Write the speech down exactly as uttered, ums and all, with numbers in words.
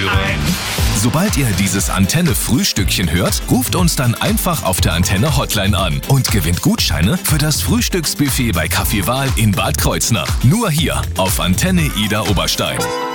Frühstücksfernsehserien. Sobald ihr dieses Antenne-Frühstückchen hört, ruft uns dann einfach auf der Antenne-Hotline an und gewinnt Gutscheine für das Frühstücksbuffet bei Café Wahl in Bad Kreuznach. Nur hier auf Antenne Ida Oberstein.